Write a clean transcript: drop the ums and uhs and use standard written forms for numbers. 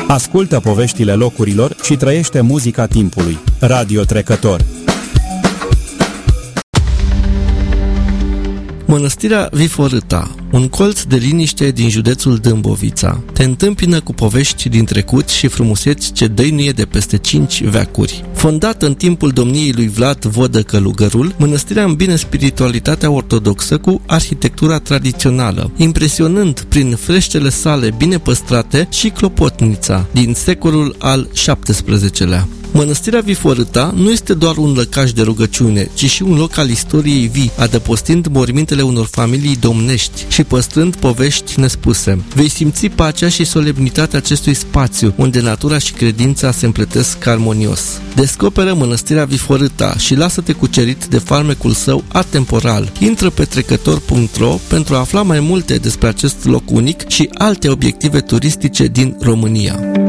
Ascultă poveștile locurilor și trăiește muzica timpului. Radio Trecător. Mănăstirea Viforâta, un colț de liniște din județul Dâmbovița, te întâmpină cu povești din trecut și frumuseți ce dăinuie de peste 5 veacuri. Fondată în timpul domniei lui Vlad Vodă Călugărul, mănăstirea îmbină spiritualitatea ortodoxă cu arhitectura tradițională, impresionând prin freștele sale bine păstrate și clopotnița din secolul al XVII-lea. Mănăstirea Viforâta nu este doar un lăcaș de rugăciune, ci și un loc al istoriei vii, adăpostind mormintele unor familii domnești și păstrând povești nespuse. Vei simți pacea și solemnitatea acestui spațiu, unde natura și credința se împletesc armonios. Descoperă Mănăstirea Viforâta și lasă-te cucerit de farmecul său atemporal. Intră pe trecător.ro pentru a afla mai multe despre acest loc unic și alte obiective turistice din România.